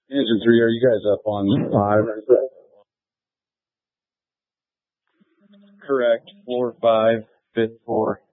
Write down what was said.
Engine 3, are you guys up on 5? Correct. 4, 5, 5th, 4.